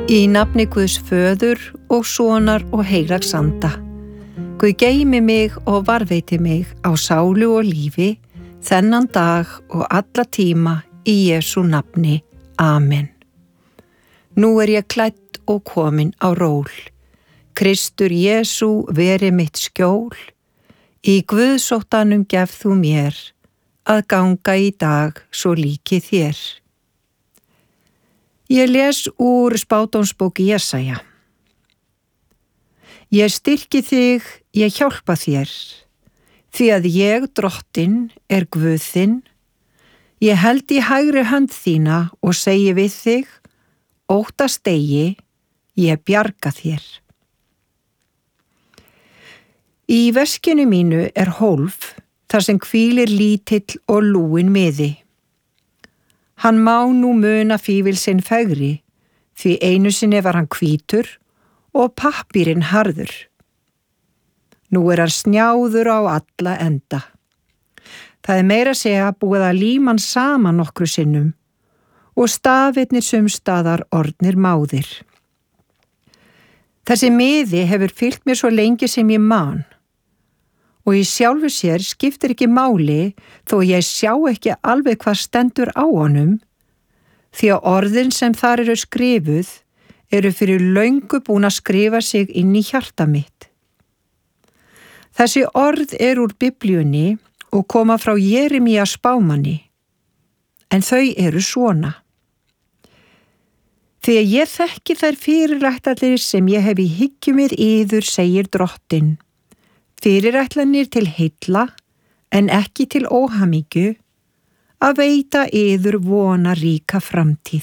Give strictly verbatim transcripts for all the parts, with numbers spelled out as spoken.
Í nafni Guðs föður og sonar og heilags anda. Guð geymi mig og varðveiti mig á sálu og lífi, þennan dag og alla tíma í Jesú nafni. Amen. Nú er ég klædd og komin á ról. Kristur Jesú veri mitt skjól. Í Guðsóttanum gef þú mér, að ganga í dag svo líki þér. Ég les úr spádómsbók Jesaja. Ég styrki þig, ég hjálpa þér, því að ég, Drottinn, er Guð þinn. Ég held í hægri hönd þína og segi við þig, óttast eigi, ég bjarga þér. Í veskinu mínu er hólf, þar sem hvílir lítill og lúinn miði. Hann má nú muna fífil sinn fegri, því einu sinni var hann hvítur og pappírinn harður. Nú er hann snjáður á alla enda. Það er meira að segja búið að líma hann saman nokkru sinnum og stafirnir sumstaðar orðnir máðir. Þessi miði hefur fylgt mér svo lengi sem ég man. Og í sjálfu sér skiptir ekki máli þó ég sjá ekki alveg hvað stendur á honum, því að orðin sem þar eru skrifuð eru fyrir löngu búin að skrifa sig inn í hjarta mitt. Þessi orð er úr Biblíunni og koma frá Jeremías spámanni, en þau eru svona. Því að ég þekki þær fyrirætlanir sem ég hef í hyggju mér yður, segir Drottinn. Fyrirætlanir til heilla, en ekki til óhamingju, að veita yður vona ríka framtíð.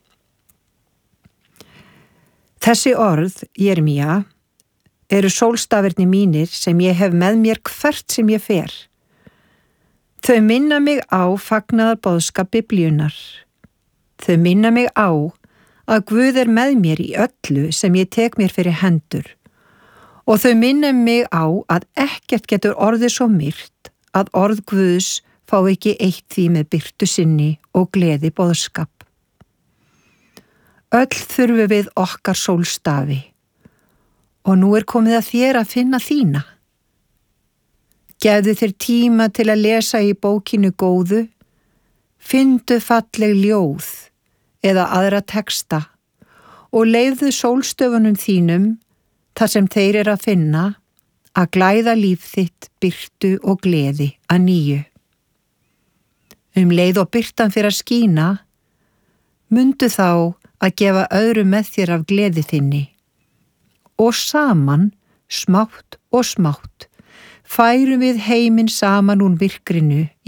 Þessi orð, Jeremía, eru sólstafirnir mínir sem ég hef með mér hvert sem ég fer. Þau minna mig á fagnaðarboðskap Biblíunnar. Þau minna mig á að Guð er með mér í öllu sem ég tek mér fyrir hendur. Og þau minna mig á að ekkert getur orðið svo myrt að orð Guðs fá ekki eitt því með birtu sinni og gleði boðskap. Öll þurfum við okkar sólstafi og nú er komið að þér að finna þína. Gefðu þér tíma til að lesa í bókinu góðu, fyndu falleg ljóð eða aðra texta og leyfðu sólstöfunum þínum þar sem þeir eru að finna, að glæða líf þitt, birtu og gleði að nýju. Um leið og birtan fyrir að skína, mundu þá að gefa öðru með þér af gleði þinni. Og saman, smátt og smátt, færum við heiminn saman úr myrkrinu